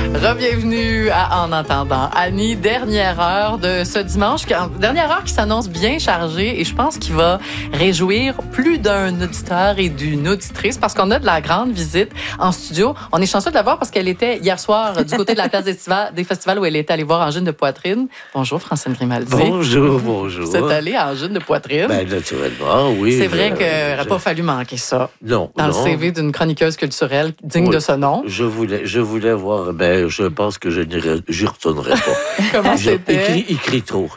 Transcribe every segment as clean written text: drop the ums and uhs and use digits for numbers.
Re-bienvenue à En entendant Annie, dernière heure de ce dimanche, dernière heure qui s'annonce bien chargée et je pense qu'il va réjouir plus d'un auditeur et d'une auditrice parce qu'on a de la grande visite en studio. On est chanceux de la voir parce qu'elle était hier soir du côté de la place des festivals où elle était allée voir Angine de Poitrine. Bonjour Francine Grimaldi. Bonjour. Vous êtes allée à Angine de Poitrine. Ben, naturellement, oui. C'est vrai qu'il n'aurait pas fallu manquer ça. Non. Dans le CV d'une chroniqueuse culturelle digne de ce nom. Je voulais voir, je pense que j'y retournerai pas. Comment c'était? Il crie trop.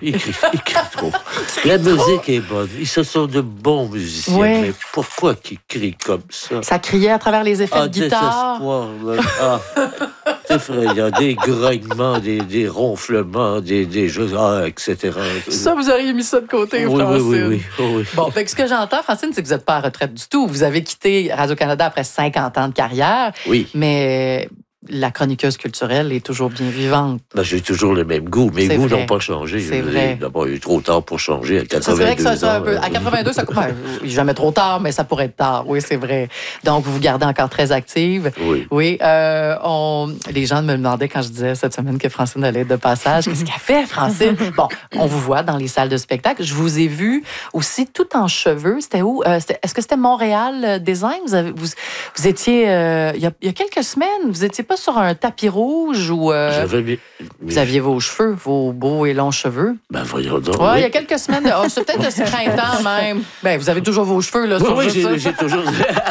La musique est bonne. Ils se sont de bons musiciens. Oui. Mais pourquoi qu'ils crient comme ça? Ça criait à travers les effets de guitare. Désespoir. C'est effrayant. Des grognements, des ronflements, des jeux, etc. Ça, vous auriez mis ça de côté, Francine. Oui. Bon, fait que ce que j'entends, Francine, c'est que vous n'êtes pas à retraite du tout. Vous avez quitté Radio-Canada après 50 ans de carrière. Oui. Mais la chroniqueuse culturelle est toujours bien vivante. J'ai toujours le même goût. Mes goûts n'ont pas changé. C'est vrai. D'abord, il est trop tard pour changer à 82 ans. C'est vrai que ça un peu. À 82, ça jamais trop tard, mais ça pourrait être tard. Oui, c'est vrai. Donc, vous vous gardez encore très active. Oui. Les gens me demandaient quand je disais cette semaine que Francine allait être de passage. Qu'est-ce qu'elle fait, Francine? Bon, on vous voit dans les salles de spectacle. Je vous ai vu aussi tout en cheveux. C'était où? Est-ce que c'était Montréal Design? Vous étiez, il y a quelques semaines, vous étiez pas sur un tapis rouge ou vous aviez vos cheveux, vos beaux et longs cheveux. Ben voyons donc. Oui, il y a quelques semaines. C'est peut-être ce printemps même. Ben vous avez toujours vos cheveux là. Oui, j'ai toujours.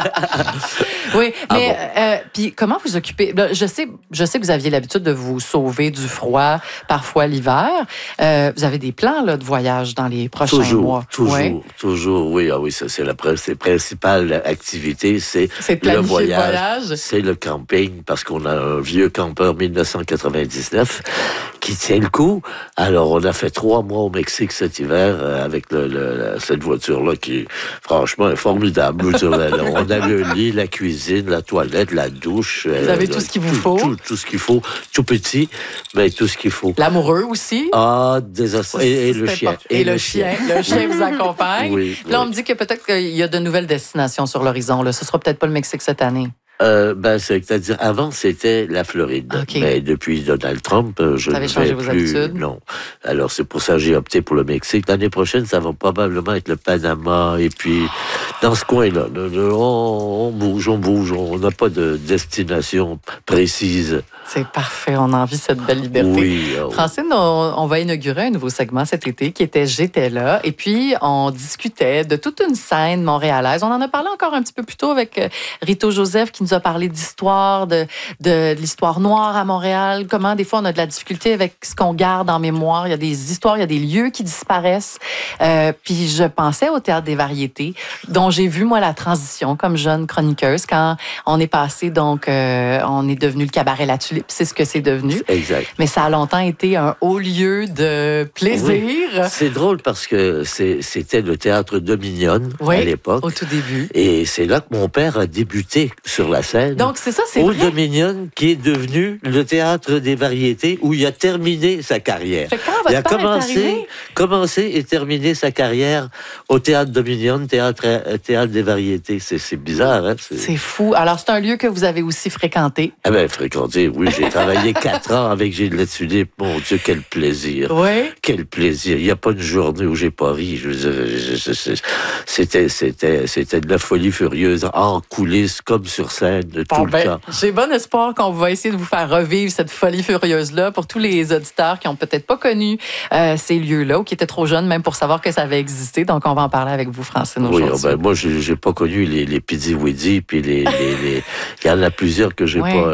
Oui, mais puis comment vous occupez? Je sais que vous aviez l'habitude de vous sauver du froid, parfois l'hiver. Vous avez des plans là, de voyage dans les prochains mois. Toujours. Oui, ça c'est la principale activité, c'est le voyage. C'est le camping parce qu'on a un vieux campeur 1999 qui tient le coup. Alors, on a fait 3 mois au Mexique cet hiver avec cette voiture-là qui, franchement, est formidable. On a le lit, la cuisine, la toilette, la douche. Vous avez tout ce qu'il vous faut. Tout ce qu'il faut. Tout petit, mais tout ce qu'il faut. L'amoureux aussi. Désastreux. Et le chien. Le chien vous accompagne. Oui. Là, on me dit que peut-être qu'il y a de nouvelles destinations sur l'horizon. Là. Ce sera peut-être pas le Mexique cette année. C'est-à-dire, avant, c'était la Floride. Okay. Mais depuis Donald Trump, je ne vais plus. Habitudes? Non. Alors, c'est pour ça que j'ai opté pour le Mexique. L'année prochaine, ça va probablement être le Panama. Et puis, dans ce coin-là, on bouge. On n'a pas de destination précise. C'est parfait. On a envie de cette belle liberté. Oui. Francine, on va inaugurer un nouveau segment cet été qui était J'étais là. Et puis, on discutait de toute une scène montréalaise. On en a parlé encore un petit peu plus tôt avec Rito Joseph qui nous a parlé d'histoire, de l'histoire noire à Montréal. Comment, des fois, on a de la difficulté avec ce qu'on garde en mémoire. Il y a des histoires, il y a des lieux qui disparaissent. Puis, je pensais au Théâtre des Variétés, dont j'ai vu, moi, la transition comme jeune chroniqueuse quand on est passé, donc, on est devenu le Cabaret La Tulipe. C'est ce que c'est devenu. Exact. Mais ça a longtemps été un haut lieu de plaisir. Oui. C'est drôle parce que c'était le théâtre Dominion à l'époque. Au tout début. Et c'est là que mon père a débuté sur la scène. Donc, c'est ça, c'est au vrai. Dominion, qui est devenu le théâtre des variétés où il a terminé sa carrière. Fait quand votre père est commencé et terminé sa carrière au théâtre Dominion, théâtre des variétés. C'est bizarre, hein? C'est fou. Alors, c'est un lieu que vous avez aussi fréquenté. Fréquenté, oui. J'ai travaillé 4 ans avec Gilles Latulippe. Mon Dieu, quel plaisir. Oui. Quel plaisir. Il n'y a pas une journée où j'ai pas ri. C'était de la folie furieuse, en coulisses, comme sur scène, tout le temps. J'ai bon espoir qu'on va essayer de vous faire revivre cette folie furieuse-là pour tous les auditeurs qui n'ont peut-être pas connu ces lieux-là ou qui étaient trop jeunes même pour savoir que ça avait existé. Donc, on va en parler avec vous, Francine, aujourd'hui. Oui, moi, j'ai pas connu les Pidi Widi, puis il y en a plusieurs que j'ai pas